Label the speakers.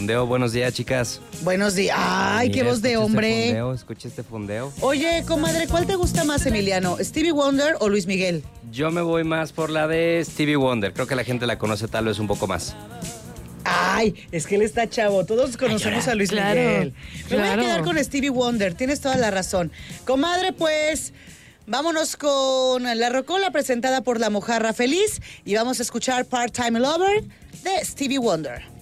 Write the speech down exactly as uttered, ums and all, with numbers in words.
Speaker 1: fondeo. Buenos días, chicas.
Speaker 2: Buenos días. Ay, qué voz de hombre.
Speaker 1: Este fondeo, escucha este fondeo.
Speaker 2: Oye, comadre, ¿cuál te gusta más, Emiliano? ¿Stevie Wonder o Luis Miguel?
Speaker 1: Yo me voy más por la de Stevie Wonder. Creo que la gente la conoce tal vez un poco más.
Speaker 2: Ay, es que él está chavo. Todos conocemos Ay, a Luis claro, Miguel. Me claro. voy a quedar con Stevie Wonder. Tienes toda la razón. Comadre, pues, vámonos con la rocola presentada por La Mojarra Feliz y vamos a escuchar Part-Time Lover de Stevie Wonder.